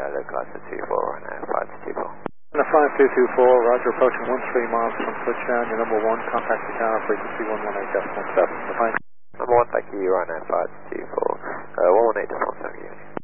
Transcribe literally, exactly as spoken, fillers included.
localize to two four, right now, five two four. And the five two two four, roger, approaching one three miles from touchdown, your number one, contact the tower, frequency one one eight point seven. Number one, thank you, right now, five two four, uh, one one eight point